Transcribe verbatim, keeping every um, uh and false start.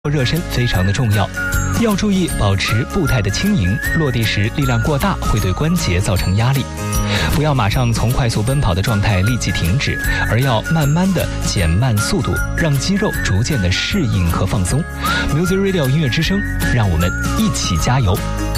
热身非常的重要，要注意保持步态的轻盈，落地时力量过大会对关节造成压力。不要马上从快速奔跑的状态立即停止，而要慢慢的减慢速度，让肌肉逐渐的适应和放松。Music Radio 音乐之声，让我们一起加油。